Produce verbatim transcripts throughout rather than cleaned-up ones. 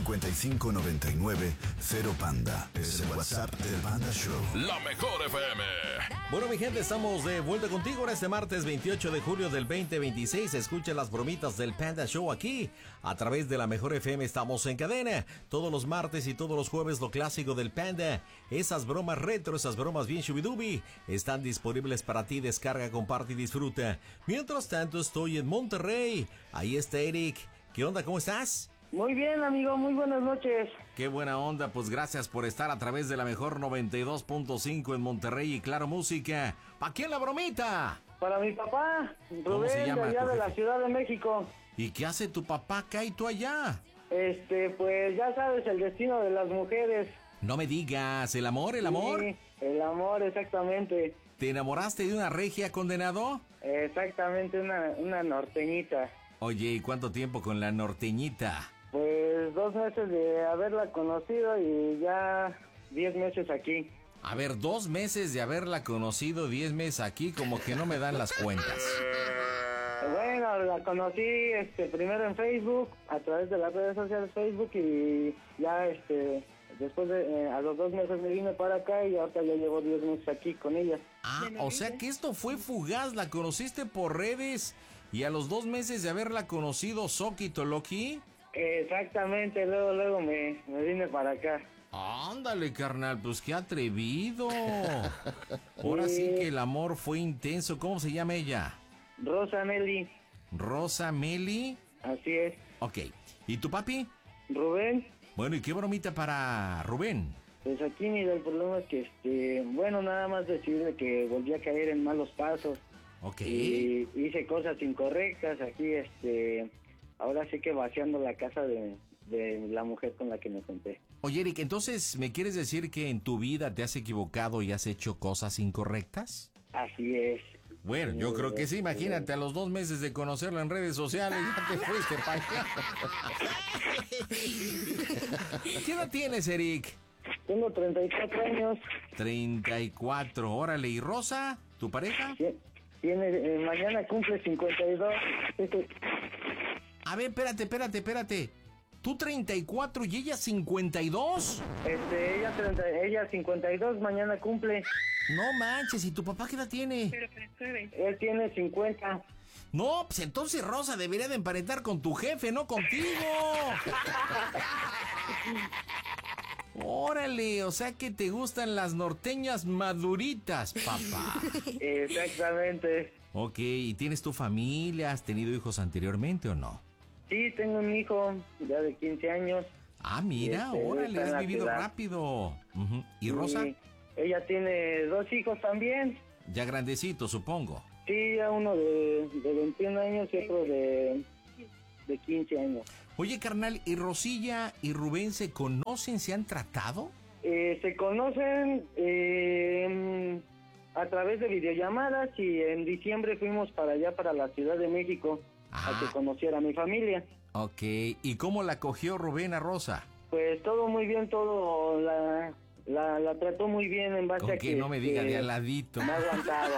cincuenta y cinco noventa y nueve cero Panda. Es el WhatsApp del Panda Show. La mejor F M. Bueno, mi gente, estamos de vuelta contigo en este martes veintiocho de julio del veinte veintiséis. Escucha las bromitas del Panda Show aquí. A través de la mejor F M estamos en cadena. Todos los martes y todos los jueves lo clásico del Panda. Esas bromas retro, esas bromas bien shubidubi, están disponibles para ti. Descarga, comparte y disfruta. Mientras tanto, estoy en Monterrey. Ahí está Eric. ¿Qué onda? ¿Cómo estás? Muy bien, amigo, muy buenas noches. Qué buena onda, pues gracias por estar a través de la mejor noventa y dos punto cinco en Monterrey y Claro Música. ¿Pa' quién la bromita? Para mi papá, ¿Cómo se Rubén, de llama allá tu de la jefe? Ciudad de México. ¿Y qué hace tu papá acá y tú allá? Este, pues ya sabes, el destino de las mujeres. No me digas, ¿el amor, el amor? Sí, el amor, exactamente. ¿Te enamoraste de una regia, condenado? Exactamente, una, una norteñita. Oye, ¿y cuánto tiempo con la norteñita? Pues dos meses de haberla conocido y ya diez meses aquí. A ver, dos meses de haberla conocido, diez meses aquí, como que no me dan las cuentas. Bueno, la conocí este primero en Facebook, a través de las redes sociales Facebook, y ya este después de eh, a los dos meses me vine para acá y ahorita ya llevo diez meses aquí con ella. Ah, o sea que esto fue fugaz, la conociste por redes y a los dos meses de haberla conocido, Soki Toloki. Exactamente, luego luego me, me vine para acá. Ándale, carnal, pues qué atrevido. Ahora sí que el amor fue intenso. ¿Cómo se llama ella? Rosa Nelly. Rosa Meli. Así es. Ok. ¿Y tu papi? Rubén. Bueno, ¿y qué bromita para Rubén? Pues aquí, mira, el problema es que, este, bueno, nada más decirle que volví a caer en malos pasos. Ok. Y hice cosas incorrectas aquí, este, ahora sí que vaciando la casa de, de la mujer con la que me conté. Oye, Eric, entonces, ¿me quieres decir que en tu vida te has equivocado y has hecho cosas incorrectas? Así es. Bueno, yo creo que sí, imagínate, a los dos meses de conocerlo en redes sociales, ya te fuiste para allá. ¿Qué edad tienes, Eric? Tengo treinta y cuatro años. treinta y cuatro, órale. ¿Y Rosa, tu pareja? Tiene, eh, mañana cumple cincuenta y dos. Este, A ver, espérate, espérate, espérate. ¿Tú treinta y cuatro y ella cincuenta y dos? este, ella, treinta, ella cincuenta y dos, mañana cumple. No manches, ¿y tu papá qué edad tiene? Él tiene cincuenta. No, pues entonces Rosa debería de emparentar con tu jefe, no contigo. Órale, o sea que te gustan las norteñas maduritas, papá. Exactamente. Ok, ¿y tienes tu familia? ¿Has tenido hijos anteriormente o no? Sí, tengo un hijo ya de quince años. Ah, mira, Este, órale, está en has la vivido ciudad. rápido. Ujú. ¿Y Rosa? Y ella tiene dos hijos también. Ya grandecito, supongo. Sí, ya uno de, de veintiún años y otro de, de quince años. Oye, carnal, ¿y Rosilla y Rubén se conocen, se han tratado? Eh, se conocen eh, a través de videollamadas y en diciembre fuimos para allá, para la Ciudad de México, Ah. a que conociera a mi familia. Ok, ¿y cómo la cogió Rubén a Rosa? Pues todo muy bien, todo la, la, la trató muy bien en base Con a que que... no me diga que de aladito. me ha aguantado.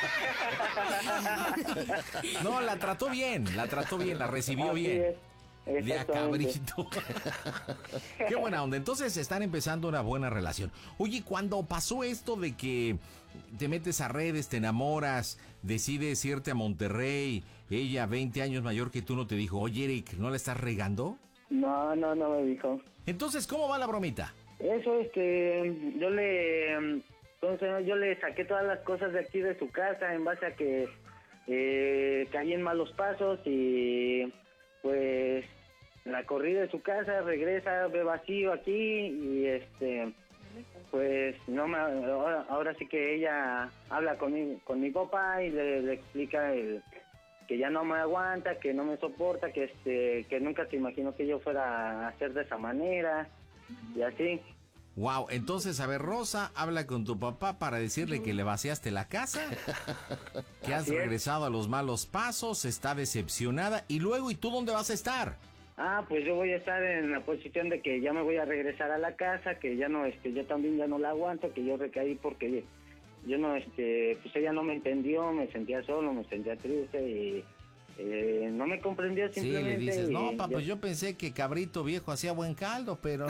No, la trató bien, la trató bien, la recibió Así bien. es. De a Exactamente. cabrito. Qué buena onda. Entonces están empezando una buena relación. Oye, cuando pasó esto de que te metes a redes, te enamoras, decides irte a Monterrey, ella veinte años mayor que tú, no te dijo, oye, Eric, ¿no la estás regando? No, no, no me dijo. Entonces, ¿cómo va la bromita? Eso, este, yo le, entonces yo le saqué todas las cosas de aquí de su casa en base a que eh, caí en malos pasos y pues la corrí de su casa, regresa, ve vacío aquí y este, pues no me, ahora, ahora sí que ella habla con mi, con mi papá y le, le explica el que ya no me aguanta, que no me soporta, que este, que nunca se imaginó que yo fuera a hacer de esa manera y así. Wow, entonces, a ver, Rosa habla con tu papá para decirle que le vaciaste la casa, que has Así es. regresado a los malos pasos, está decepcionada, y luego, ¿y tú dónde vas a estar? Ah, pues yo voy a estar en la posición de que ya me voy a regresar a la casa, que ya no, este, yo también ya no la aguanto, que yo recaí porque yo no, este, pues ella no me entendió, me sentía solo, me sentía triste y eh, no me comprendió simplemente. Sí, le dices, no, pa, ya... pues yo pensé que cabrito viejo hacía buen caldo, pero...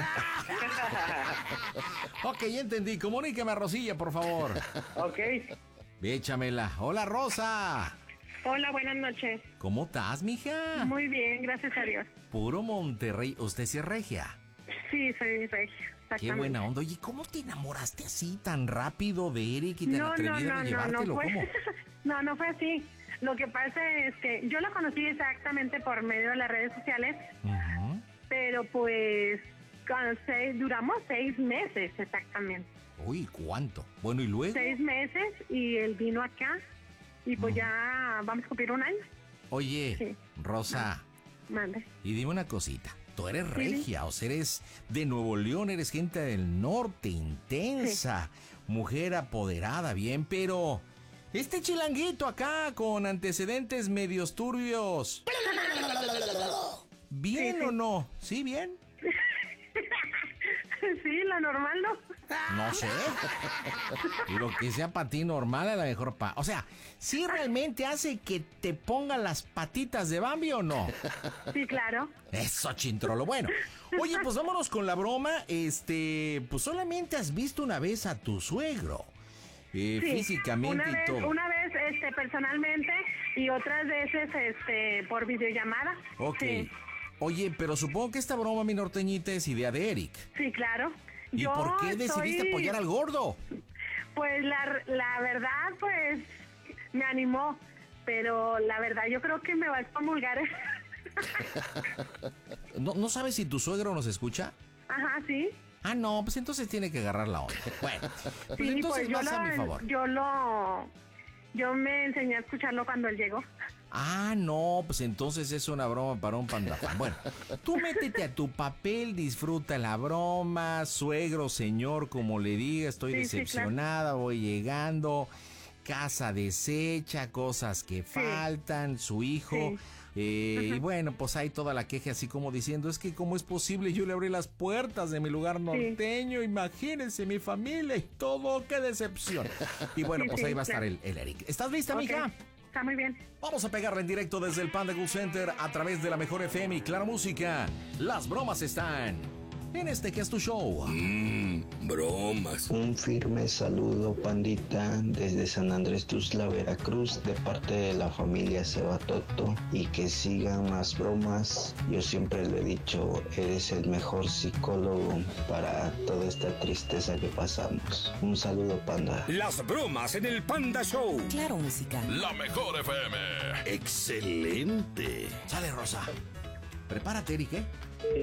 Ok, ya entendí. Comuníqueme a Rosilla, por favor. Ok. Échamela. Hola, Rosa. Hola, buenas noches. ¿Cómo estás, mija? Muy bien, gracias a Dios. Puro Monterrey. ¿Usted sí es regia? Sí, soy regia. Qué buena onda. Oye, ¿cómo te enamoraste así tan rápido de Eric y tan no, atrevida no, no, de llevártelo? no, no fue, ¿Cómo? no, no fue así. Lo que pasa es que yo lo conocí exactamente por medio de las redes sociales, uh-huh. pero pues con seis, duramos seis meses exactamente. Uy, ¿cuánto? Bueno, ¿y luego? Seis meses y él vino acá y pues uh-huh. ya vamos a cumplir un año. Oye, sí. Rosa, mande. Y dime una cosita. Tú eres regia, sí. O sea, eres de Nuevo León, eres gente del norte, intensa, sí. Mujer apoderada, bien, pero este chilanguito acá con antecedentes medios turbios, ¿bien sí, sí. o no? ¿Sí, bien? Sí, la normal no. No sé. Lo que sea para ti normal, a lo mejor para... O sea, ¿sí realmente hace que te pongan las patitas de Bambi o no? Sí, claro. Eso, chintrolo. Bueno, oye, pues vámonos con la broma. Este, pues solamente has visto una vez a tu suegro. Eh, sí, físicamente una y vez, todo. Una vez, este, personalmente y otras veces, este, por videollamada. Ok. Sí. Oye, pero supongo que esta broma, mi norteñita, es idea de Eric. Sí, claro. ¿Y Yo por qué decidiste soy... apoyar al gordo? Pues la, la verdad, pues, me animó. Pero la verdad, yo creo que me va a excomulgar. ¿No, ¿No sabes si tu suegro nos escucha? Ajá, sí. Ah, no, pues entonces tiene que agarrar la onda. Bueno, pues sí, entonces pues vas a mi favor. Yo lo... Yo me enseñé a escucharlo cuando él llegó. Ah, no, pues entonces es una broma para un pandafán. Bueno, tú métete a tu papel, disfruta la broma, suegro, señor, como le diga, estoy sí, decepcionada, sí, claro. Voy llegando, casa deshecha, cosas que sí. faltan, su hijo... Sí. Eh, uh-huh. Y bueno, pues hay toda la queja así como diciendo, es que cómo es posible, yo le abrí las puertas de mi lugar norteño, sí. Imagínense mi familia y todo, qué decepción. Y bueno, sí, pues sí, ahí va a estar el, el Eric. ¿Estás lista, okay. mija? Está muy bien. Vamos a pegarle en directo desde el Panda Cool Center a través de la mejor F M y Clara Música. Las bromas están en este que es tu show. Mmm, bromas. Un firme saludo, pandita, desde San Andrés Tuxtla, Veracruz, de parte de la familia Sebatoto, y que sigan más bromas. Yo siempre le he dicho, eres el mejor psicólogo para toda esta tristeza que pasamos. Un saludo, panda. Las bromas en el Panda Show. Claro, música. La mejor F M. Excelente. Sale, Rosa. Prepárate, Eric, ¿eh?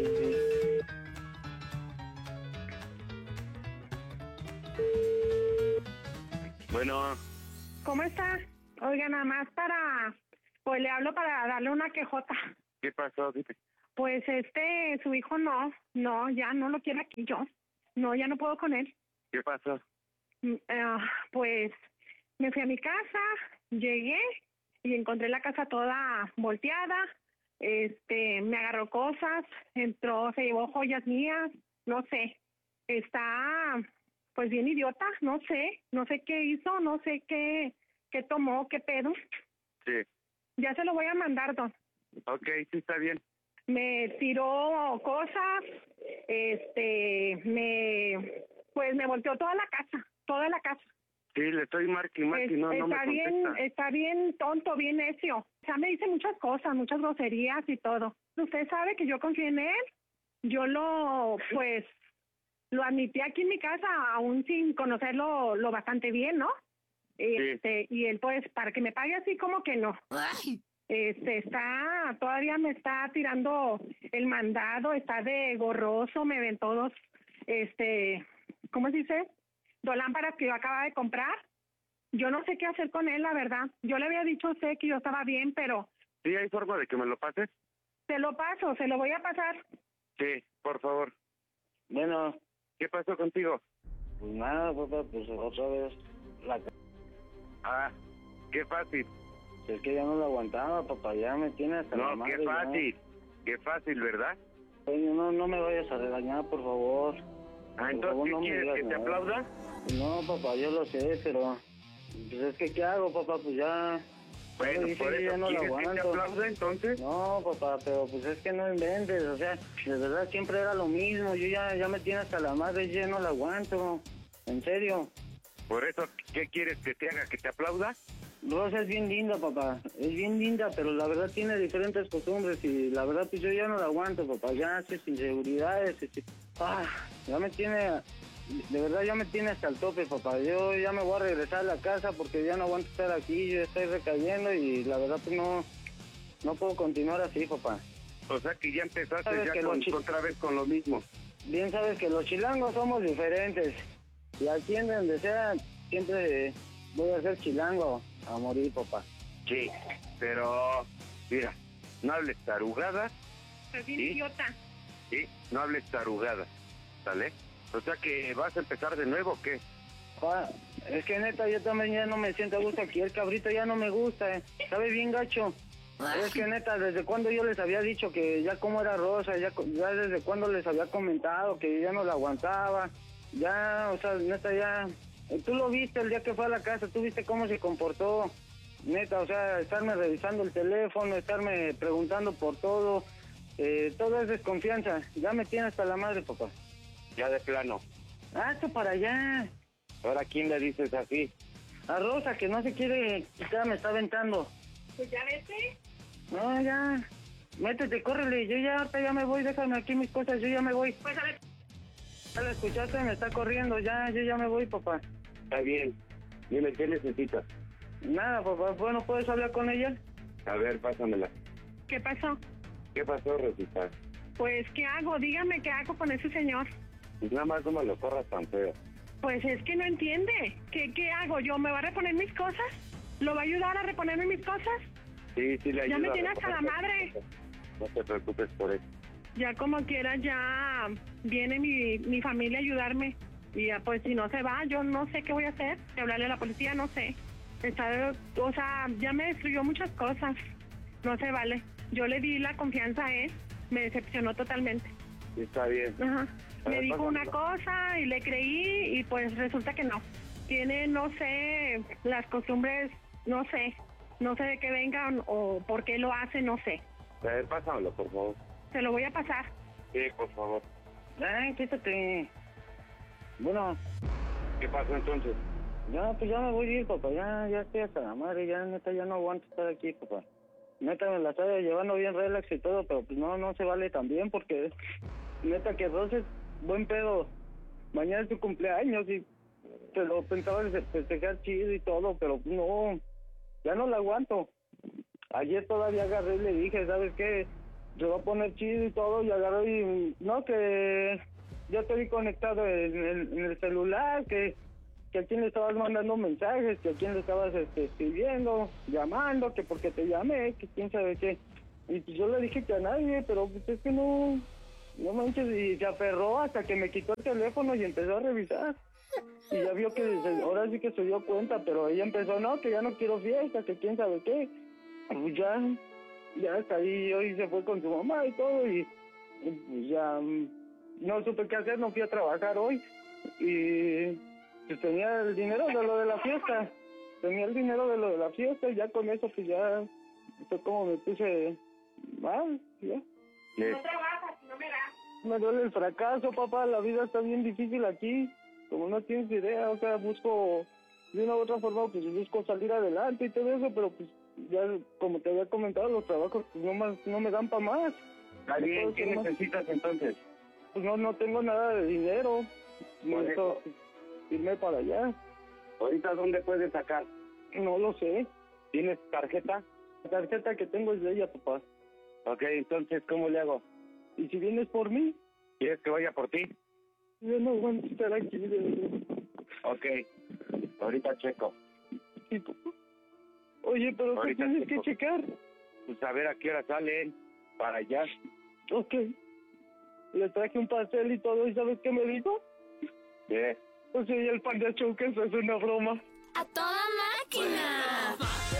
Bueno. ¿Cómo está? Oiga, nada más para... Pues le hablo para darle una quejota. ¿Qué pasó? Dime. Pues este, su hijo no, no, ya no lo quiero aquí yo. No, ya no puedo con él. ¿Qué pasó? Uh, pues me fui a mi casa, llegué y encontré la casa toda volteada. Este, me agarró cosas, entró, se llevó joyas mías, no sé. Está... Pues bien idiota, no sé, no sé qué hizo, no sé qué, qué tomó, qué pedo. Sí. Ya se lo voy a mandar, don. Ok, sí, está bien. Me tiró cosas, este, me, pues me volteó toda la casa, toda la casa. Sí, le estoy marque y marque, no, no me está bien, está bien tonto, bien necio. O sea, me dice muchas cosas, muchas groserías y todo. Usted sabe que yo confío en él, yo lo, pues... Lo admití aquí en mi casa, aún sin conocerlo lo bastante bien, ¿no? Este, sí. Y él, pues, para que me pague así como que no. Ay. Este, está, todavía me está tirando el mandado, está de gorroso, me ven todos, este, ¿cómo se dice? Dos lámparas que yo acababa de comprar. Yo no sé qué hacer con él, la verdad. Yo le había dicho a usted que yo estaba bien, pero... ¿Sí hay forma de que me lo pases? Se lo paso, se lo voy a pasar. Sí, por favor. Bueno... ¿Qué pasó contigo? Pues nada, papá, pues otra vez la... Ah, qué fácil. Es que ya no lo aguantaba, papá, ya me tiene hasta no, la madre. No, qué fácil, ya. Qué fácil, ¿verdad? Oye, no, no me vayas a regañar, por favor. Ah, por entonces, favor, ¿qué no quieres, que te aplauda? No, papá, yo lo sé, pero... Pues es que, ¿qué hago, papá? Pues ya... Bueno, Dice por que eso ya no la quieres que te aguanto. aplauda entonces. No, papá, pero pues es que no inventes, o sea, de verdad siempre era lo mismo, yo ya, ya me tiene hasta la madre, yo ya no la aguanto, en serio. Por eso, ¿qué quieres que te haga? ¿Que te aplauda? Rosa es bien linda, papá, es bien linda, pero la verdad tiene diferentes costumbres y la verdad pues yo ya no la aguanto, papá, ya hace inseguridades, este, ah, ya me tiene, de verdad ya me tiene hasta el tope, papá, yo ya me voy a regresar a la casa porque ya no aguanto estar aquí, yo estoy recayendo y la verdad pues no, no puedo continuar así, papá. O sea que ya empezaste Sabes ya que con, los chi- otra vez con lo mismo. Bien sabes que los chilangos somos diferentes y aquí en donde sea siempre voy a ser chilango a morir, papá. Sí, pero mira, no hables tarugadas, Es bien ¿Sí? idiota. ¿sí? No hables tarugadas, ¿sale? O sea que vas a empezar de nuevo, ¿o qué? Pa, es que neta, yo también ya no me siento a gusto aquí. El cabrito ya no me gusta, eh. Sabe bien gacho. Es que neta, desde cuando yo les había dicho que ya como era Rosa, ya, ya desde cuando les había comentado que ya no la aguantaba. Ya, o sea, neta, ya... eh, Tú lo viste el día que fue a la casa, tú viste cómo se comportó. Neta, o sea, estarme revisando el teléfono, estarme preguntando por todo. Eh, todo es desconfianza. Ya me tiene hasta la madre, papá. Ya de plano. Hazte para allá. Ahora, ¿quién le dices así? A Rosa, que no se quiere quitar, me está aventando. Pues ya vete. No, ya. Métete, córrele. Yo ya, ahorita ya me voy. Déjame aquí mis cosas. Yo ya me voy. Pues a ver. Ya la escuchaste, me está corriendo. Ya, yo ya me voy, papá. Está bien. Dime, ¿qué necesitas? Nada, papá. Bueno, ¿puedes hablar con ella? A ver, pásamela. ¿Qué pasó? ¿Qué pasó, Rosita? Pues, ¿qué hago? Dígame, ¿qué hago con ese señor? Pues nada más no me lo corras tan feo. Pues es que no entiende. ¿Qué, qué hago? ¿Yo me va a reponer mis cosas? ¿Lo va a ayudar a reponerme mis cosas? Sí, sí le ayuda. Ya me a tiene hasta la reponer madre. las cosas. No te preocupes por eso. Ya como quiera, ya viene mi, mi familia a ayudarme. Y ya, pues si no se va, yo no sé qué voy a hacer. Si hablarle a la policía, no sé. Está, o sea, ya me destruyó muchas cosas. No se vale. Yo le di la confianza a él. Me decepcionó totalmente. Sí, está bien. Ajá. A Me ver, dijo una pásamelo. cosa y le creí y pues resulta que no. Tiene, no sé, las costumbres, no sé. No sé de qué vengan o por qué lo hace, no sé. A ver, pásamelo, por favor. Se lo voy a pasar. Sí, por favor. Ay, quítate. Bueno, ¿Qué pasó entonces? ya, pues ya me voy a ir, papá. Ya, ya estoy hasta la madre. Ya, neta, ya no aguanto estar aquí, papá. Neta, me la estoy llevando bien relax y todo, pero pues no, no se vale tan bien porque... Neta, que Rosa es buen pedo. Mañana es tu cumpleaños y te lo pensaba de festejar chido y todo, pero no, ya no la aguanto. Ayer todavía agarré y le dije, ¿sabes qué? Se va a poner chido y todo, y agarré y... No, que yo estoy conectado en el, en el celular, que, que a quién le estabas mandando mensajes, que a quién le estabas este, escribiendo, llamando, que porque te llamé, que quién sabe qué. Y pues yo le dije que a nadie, pero pues es que no... No manches, y se aferró hasta que me quitó el teléfono y empezó a revisar. Y ya vio que se- ahora sí que se dio cuenta, pero ella empezó, no, que ya no quiero fiesta, que quién sabe qué. Pues ya, ya hasta ahí hoy se fue con su mamá y todo, y, y pues ya mm, no supe qué hacer, no fui a trabajar hoy. Y pues tenía el dinero de lo de la fiesta, tenía el dinero de lo de la fiesta, y ya con eso pues ya fue como me puse mal, ya. Le- No trabajas, no me das. Me duele el fracaso, papá, la vida está bien difícil aquí, como no tienes idea, o sea, busco, de una u otra forma, pues busco salir adelante y todo eso, pero pues ya, como te había comentado, los trabajos pues no, más, no me dan para más. Está No bien, puedo ¿qué hacer más. necesitas entonces? Pues no, no tengo nada de dinero, Por necesito eso. irme para allá, ¿Ahorita dónde puedes sacar? no lo sé, ¿Tienes tarjeta? la tarjeta que tengo es de ella, papá, Ok, entonces, ¿cómo le hago? y si vienes por mí, ¿Quieres que vaya por ti? yo no aguanto estar aquí, de verdad. Ok, ahorita checo. Sí, papá. Oye, pero tú Ahorita tienes checo. que checar. Pues a ver a qué hora salen para allá. Ok. Le traje un pastel y todo, ¿y sabes qué me dijo? ¿Qué? Pues sí, el Panda Show, que eso es una broma. ¡A toda máquina!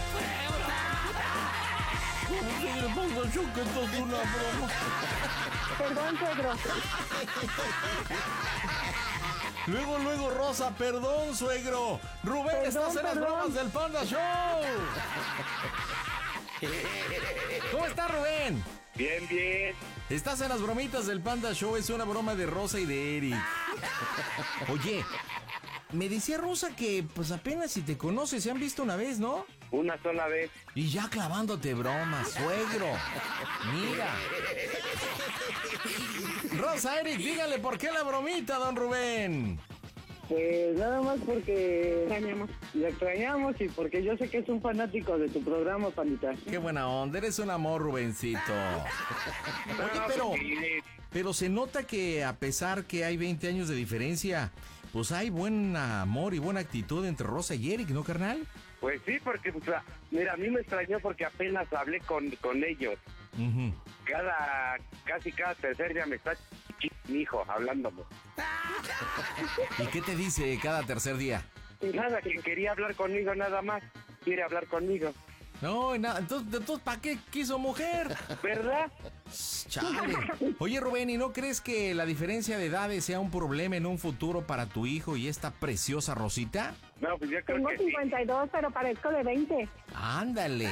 El Panda Show, que esto es una broma. Perdón, suegro. Luego, luego, Rosa, perdón, suegro. Rubén, Perdón, estás en las perdón. bromas del Panda Show. ¿Cómo está, Rubén? Bien, bien. Estás en las bromitas del Panda Show, es una broma de Rosa y de Eric. Oye, me decía Rosa que pues apenas si te conoces, se han visto una vez, ¿no? Una sola vez. Y ya clavándote bromas, suegro. Mira. Rosa, Eric, dígale por qué la bromita, don Rubén. Pues nada más porque Extrañamos. le extrañamos y porque yo sé que es un fanático de tu programa, Pandita. Qué buena onda, eres un amor, Rubencito. Oye, pero, pero se nota que a pesar que hay veinte años de diferencia, pues hay buen amor y buena actitud entre Rosa y Eric, ¿no, carnal? Pues sí, porque, pues, mira, a mí me extrañó porque apenas hablé con, con ellos. Uh-huh. Cada, casi cada tercer día me está ch... mi hijo hablándome. ¿Y qué te dice cada tercer día? Y nada, que quería hablar conmigo nada más. Quiere hablar conmigo. No, nada, entonces, entonces ¿para qué quiso mujer? ¿Verdad? Chale. Oye, Rubén, ¿y no crees que la diferencia de edades sea un problema en un futuro para tu hijo y esta preciosa Rosita? No, pues yo creo Tengo que sí. cincuenta y dos, pero parezco de veinte. Ándale.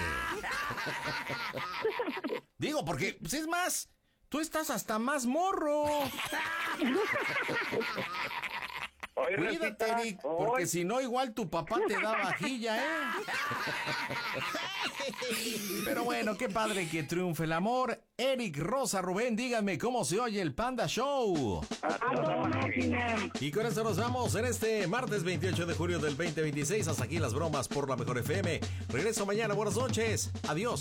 Digo, porque, pues es más, tú estás hasta más morro. Oye, Cuídate, Rosita, Eric, oye. porque si no, igual tu papá te da vajilla, ¿eh? Pero bueno, qué padre que triunfe el amor. Eric, Rosa, Rubén, díganme cómo se oye el Panda Show. A toda máquina. Y con esto nos vamos en este martes veintiocho de julio del veinte veintiséis. Hasta aquí las bromas por la Mejor F M. Regreso mañana, buenas noches. Adiós.